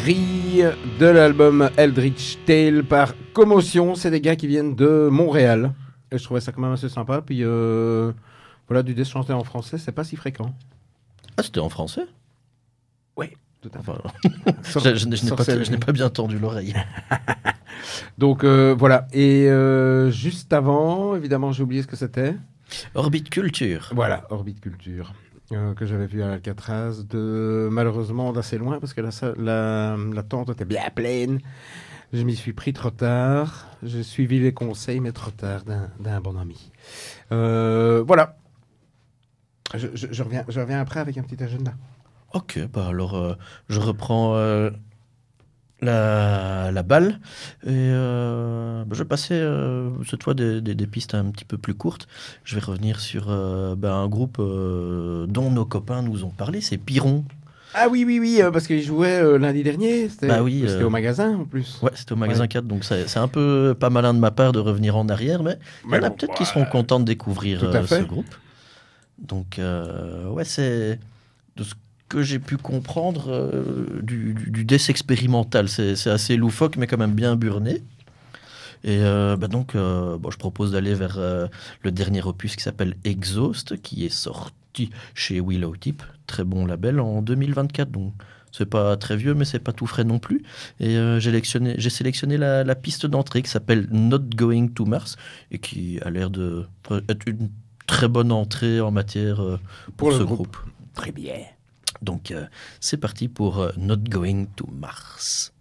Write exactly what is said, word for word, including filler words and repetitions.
Free de l'album Eldritch Tale par Commotion. C'est des gars qui viennent de Montréal. Et je trouvais ça quand même assez sympa. Puis euh, voilà, du death chanté en français, c'est pas si fréquent. Ah, c'était en français ? Oui, tout à fait. Enfin, Sor- je, je n'ai- je n'ai pas, sorcelle- je n'ai pas bien tendu l'oreille. Donc euh, voilà. Et euh, juste avant, évidemment, j'ai oublié ce que c'était. Orbit Culture. Voilà, Orbit Culture. Euh, que j'avais vu à l'Alcatraz, de malheureusement d'assez loin parce que la, sa- la, la tente était bien pleine. Je m'y suis pris trop tard. J'ai suivi les conseils, mais trop tard d'un, d'un bon ami. Euh, voilà. Je, je- je reviens, je reviens après avec un petit agenda. Ok, bah alors euh, je reprends euh, la, la balle et euh, bah, je vais passer euh, cette fois des, des- des pistes un petit peu plus courtes. Je vais revenir sur euh, bah, un groupe euh, dont nos copains nous ont parlé, c'est Piron. Ah oui, oui, oui, euh, parce qu'il jouait euh, lundi dernier. C'était, Bah oui, c'était euh, au magasin en plus. Ouais, c'était au magasin Ouais. quatre, donc c'est c'est un peu pas malin de ma part de revenir en arrière, mais il y Mais en a bon, peut-être qui bah, seront contents de découvrir tout à euh, fait. ce groupe. Donc, euh, ouais, c'est de ce que j'ai pu comprendre euh, du, du, du death expérimental. C'est c'est assez loufoque, mais quand même bien burné. Et euh, bah donc, euh, bon, je propose d'aller vers euh, le dernier opus qui s'appelle Exhaust, qui est sorti chez Willow Tip, très bon label, en deux mille vingt-quatre. Donc, c'est pas très vieux, mais c'est pas tout frais non plus. Et euh, j'ai sélectionné, j'ai sélectionné la, la piste d'entrée qui s'appelle Not Going to Mars et qui a l'air de être une très bonne entrée en matière euh, pour, Pour le ce groupe. groupe. Très bien. Donc, euh, c'est parti pour euh, Not Going to Mars.